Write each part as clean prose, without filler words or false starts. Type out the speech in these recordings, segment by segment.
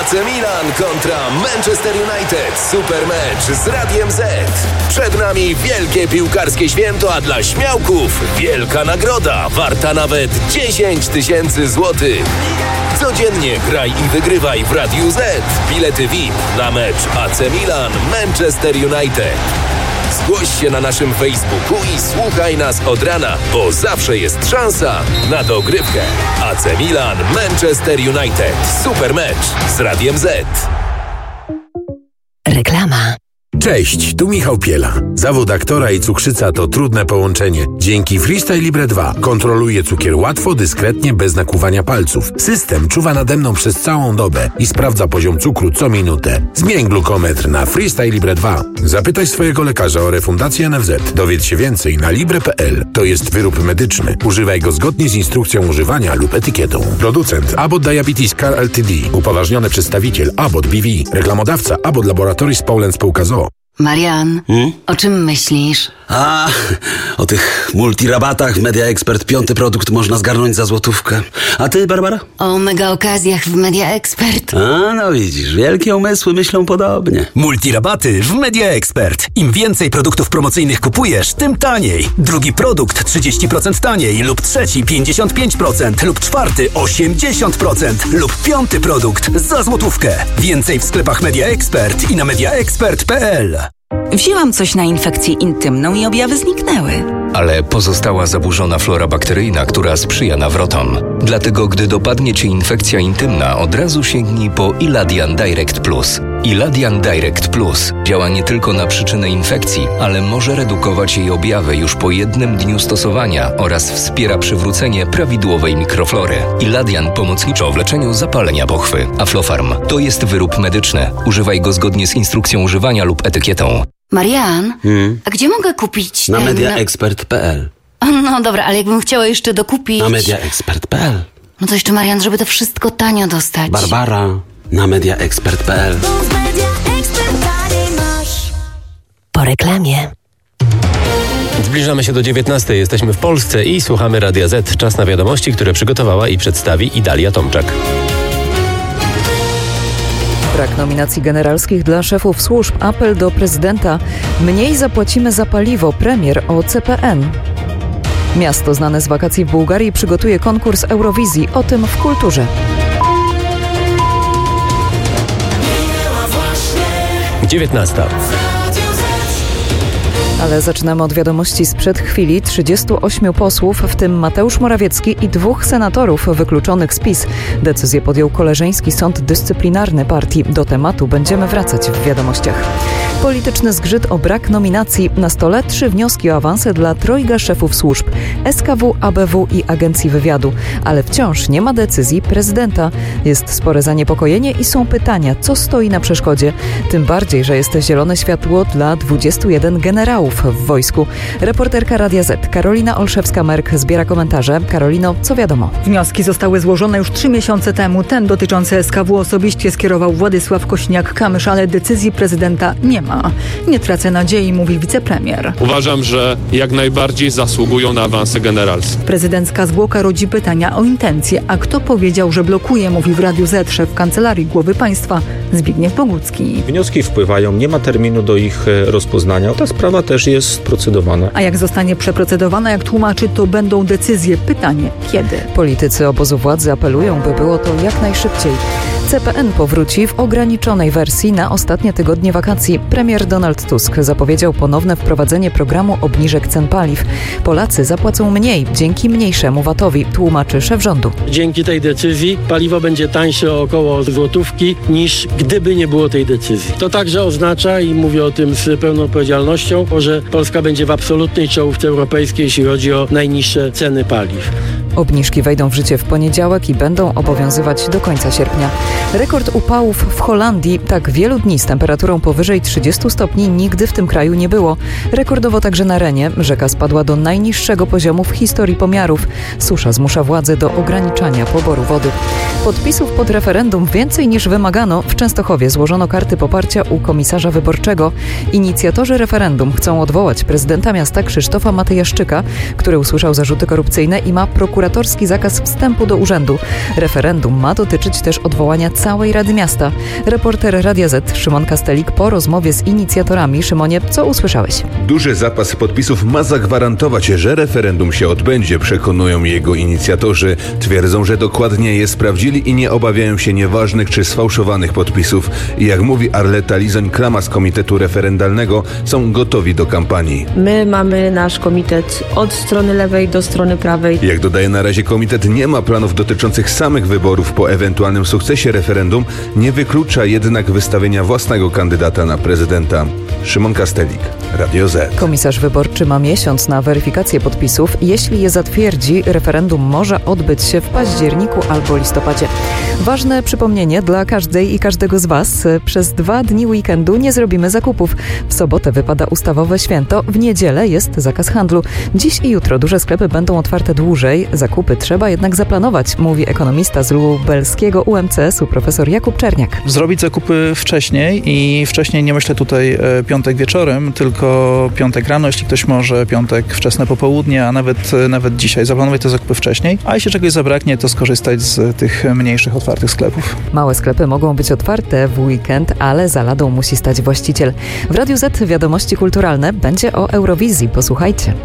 AC Milan kontra Manchester United. Super mecz z Radiem Z. Przed nami wielkie piłkarskie święto, a dla śmiałków wielka nagroda warta nawet 10 000 złotych. Codziennie graj i wygrywaj w Radiu Z. Bilety VIP na mecz AC Milan Manchester United. Zgłoś się na naszym Facebooku i słuchaj nas od rana, bo zawsze jest szansa na dogrywkę. AC Milan Manchester United. Super mecz z Radiem Z. Reklama. Cześć, tu Michał Piela. Zawód aktora i cukrzyca to trudne połączenie. Dzięki Freestyle Libre 2 kontroluję cukier łatwo, dyskretnie, bez nakłuwania palców. System czuwa nade mną przez całą dobę i sprawdza poziom cukru co minutę. Zmień glukometr na Freestyle Libre 2. Zapytaj swojego lekarza o refundację NFZ. Dowiedz się więcej na libre.pl. To jest wyrób medyczny. Używaj go zgodnie z instrukcją używania lub etykietą. Producent Abbott Diabetes Care Ltd. Upoważniony przedstawiciel Abbott BV. Reklamodawca Abbott Laboratories Poland Spółka z o.o. Marian, o czym myślisz? O tych multirabatach w Media Expert 5. produkt można zgarnąć za złotówkę. A ty, Barbara? O mega okazjach w Media Expert. No widzisz, wielkie umysły myślą podobnie. Multirabaty w Media Expert. Im więcej produktów promocyjnych kupujesz, tym taniej. Drugi produkt 30% taniej, lub trzeci 55%, lub czwarty 80%, lub 5. produkt za złotówkę. Więcej w sklepach Media Expert i na mediaexpert.pl. Wzięłam coś na infekcję intymną i objawy zniknęły. Ale pozostała zaburzona flora bakteryjna, która sprzyja nawrotom. Dlatego, gdy dopadnie Cię infekcja intymna, od razu sięgnij po Iladian Direct Plus. Iladian Direct Plus działa nie tylko na przyczynę infekcji, ale może redukować jej objawy już po 1 dniu stosowania oraz wspiera przywrócenie prawidłowej mikroflory. Iladian pomocniczo w leczeniu zapalenia pochwy. Aflofarm to jest wyrób medyczny. Używaj go zgodnie z instrukcją używania lub etykietą. Marian, a gdzie mogę kupić Na mediaexpert.pl. No dobra, ale jakbym chciała jeszcze dokupić... Na mediaexpert.pl. No to jeszcze, Marian, żeby to wszystko tanio dostać. Barbara, na mediaexpert.pl. Po reklamie. Zbliżamy się do 19:00. Jesteśmy w Polsce i słuchamy Radia Z. Czas na wiadomości, które przygotowała i przedstawi Idalia Tomczak. Brak nominacji generalskich dla szefów służb. Apel do prezydenta. Mniej zapłacimy za paliwo. Premier o CPN. Miasto znane z wakacji w Bułgarii przygotuje konkurs Eurowizji. O tym w kulturze. 19:00. Ale zaczynamy od wiadomości sprzed chwili. 38 posłów, w tym Mateusz Morawiecki i 2 senatorów wykluczonych z PiS. Decyzję podjął koleżeński sąd dyscyplinarny partii. Do tematu będziemy wracać w wiadomościach. Polityczny zgrzyt o brak nominacji. Na stole 3 wnioski o awanse dla 3 szefów służb: SKW, ABW i Agencji Wywiadu. Ale wciąż nie ma decyzji prezydenta. Jest spore zaniepokojenie i są pytania, co stoi na przeszkodzie. Tym bardziej, że jest zielone światło dla 21 generałów w wojsku. Reporterka Radia Z Karolina Olszewska-Merk zbiera komentarze. Karolino, co wiadomo? Wnioski zostały złożone już 3 miesiące temu. Ten dotyczący SKW osobiście skierował Władysław Kośniak-Kamysz, ale decyzji prezydenta nie ma. Nie tracę nadziei, mówi wicepremier. Uważam, że jak najbardziej zasługują na awanse generalskie. Prezydencka zwłoka rodzi pytania o intencje. A kto powiedział, że blokuje, mówi w Radiu Z szef Kancelarii Głowy Państwa Zbigniew Bogucki. Wnioski wpływają, nie ma terminu do ich rozpoznania. Ta sprawa też jest procedowana. A jak zostanie przeprocedowana, jak tłumaczy, to będą decyzje. Pytanie, kiedy? Politycy obozu władzy apelują, by było to jak najszybciej. CPN powróci w ograniczonej wersji na ostatnie tygodnie wakacji. Premier Donald Tusk zapowiedział ponowne wprowadzenie programu obniżek cen paliw. Polacy zapłacą mniej dzięki mniejszemu VAT-owi, tłumaczy szef rządu. Dzięki tej decyzji paliwo będzie tańsze o około złotówki niż gdyby nie było tej decyzji. To także oznacza, i mówię o tym z pełną odpowiedzialnością, że Polska będzie w absolutnej czołówce europejskiej, jeśli chodzi o najniższe ceny paliw. Obniżki wejdą w życie w poniedziałek i będą obowiązywać do końca sierpnia. Rekord upałów w Holandii. Tak wielu dni z temperaturą powyżej 30 stopni nigdy w tym kraju nie było. Rekordowo także na Renie. Rzeka spadła do najniższego poziomu w historii pomiarów. Susza zmusza władze do ograniczania poboru wody. Podpisów pod referendum więcej niż wymagano. W Częstochowie złożono karty poparcia u komisarza wyborczego. Inicjatorzy referendum chcą odwołać prezydenta miasta Krzysztofa Matyjaszczyka, który usłyszał zarzuty korupcyjne i ma prokuratora prokuratorski zakaz wstępu do urzędu. Referendum ma dotyczyć też odwołania całej Rady Miasta. Reporter Radia Z Szymon Kastelik po rozmowie z inicjatorami. Szymonie, co usłyszałeś? Duży zapas podpisów ma zagwarantować, że referendum się odbędzie, przekonują jego inicjatorzy. Twierdzą, że dokładnie je sprawdzili i nie obawiają się nieważnych czy sfałszowanych podpisów. I jak mówi Arleta Lizoń-Klama z Komitetu Referendalnego, są gotowi do kampanii. My mamy nasz komitet od strony lewej do strony prawej. Jak dodaje na razie komitet, nie ma planów dotyczących samych wyborów po ewentualnym sukcesie referendum, nie wyklucza jednak wystawienia własnego kandydata na prezydenta. Szymon Kastelik, Radio Z. Komisarz wyborczy ma miesiąc na weryfikację podpisów. Jeśli je zatwierdzi, referendum może odbyć się w październiku albo listopadzie. Ważne przypomnienie dla każdej i każdego z Was. Przez 2 dni weekendu nie zrobimy zakupów. W sobotę wypada ustawowe święto, w niedzielę jest zakaz handlu. Dziś i jutro duże sklepy będą otwarte dłużej. Zakupy trzeba jednak zaplanować, mówi ekonomista z lubelskiego UMCS-u profesor Jakub Czerniak. Zrobić zakupy wcześniej i wcześniej nie myślę tutaj piątek wieczorem, tylko piątek rano, jeśli ktoś może, piątek wczesne popołudnie, a nawet dzisiaj zaplanować te zakupy wcześniej. A jeśli czegoś zabraknie, to skorzystać z tych mniejszych, otwartych sklepów. Małe sklepy mogą być otwarte w weekend, ale za ladą musi stać właściciel. W Radiu Z wiadomości kulturalne będzie o Eurowizji. Posłuchajcie.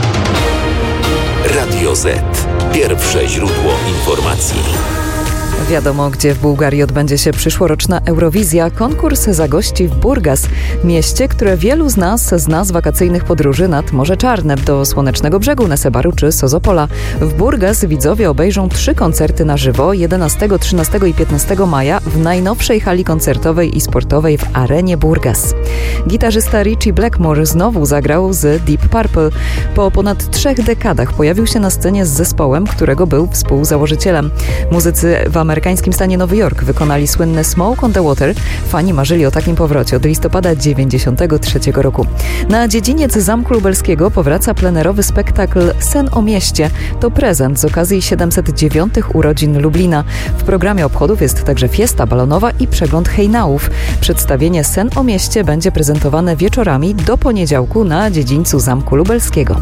Radio Z. Pierwsze źródło informacji. Wiadomo, gdzie w Bułgarii odbędzie się przyszłoroczna Eurowizja. Konkurs zagości w Burgas, mieście, które wielu z nas zna z wakacyjnych podróży nad Morze Czarne, do Słonecznego Brzegu, Nesebaru czy Sozopola. W Burgas widzowie obejrzą 3 koncerty na żywo 11, 13 i 15 maja w najnowszej hali koncertowej i sportowej w Arenie Burgas. Gitarzysta Richie Blackmore znowu zagrał z Deep Purple. Po ponad 3 dekadach pojawił się na scenie z zespołem, którego był współzałożycielem. Muzycy w amerykańskim stanie Nowy Jork wykonali słynny Smoke on the Water. Fani marzyli o takim powrocie od listopada 1993 roku. Na dziedziniec Zamku Lubelskiego powraca plenerowy spektakl Sen o mieście. To prezent z okazji 709 urodzin Lublina. W programie obchodów jest także fiesta balonowa i przegląd hejnałów. Przedstawienie Sen o mieście będzie prezentowane wieczorami do poniedziałku na dziedzińcu Zamku Lubelskiego.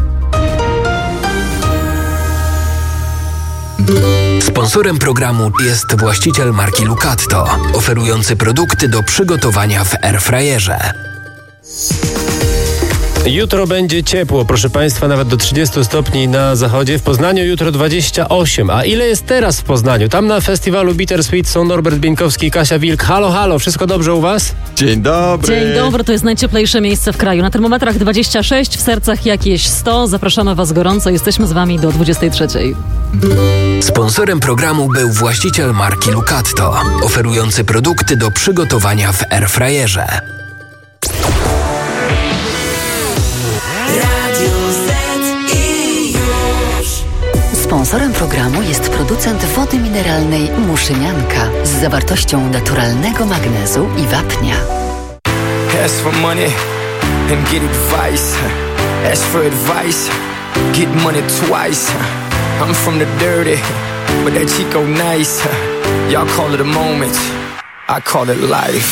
Sponsorem programu jest właściciel marki Lucatto, oferujący produkty do przygotowania w airfryerze. Jutro będzie ciepło, proszę Państwa, nawet do 30 stopni na zachodzie. W Poznaniu jutro 28. A ile jest teraz w Poznaniu? Tam na festiwalu Bittersweet są Norbert Bieńkowski i Kasia Wilk. Halo, halo, wszystko dobrze u Was? Dzień dobry. Dzień dobry, to jest najcieplejsze miejsce w kraju. Na termometrach 26, w sercach jakieś 100. Zapraszamy Was gorąco, jesteśmy z Wami do 23. Sponsorem programu był właściciel marki Lucatto, oferujący produkty do przygotowania w airfryerze. Sponsorem programu jest producent wody mineralnej Muszynianka z zawartością naturalnego magnezu i wapnia. Ask for money and get advice. Ask for advice, get money twice. I'm from the dirty, but that Chico nice. Y'all call it a moment, I call it life.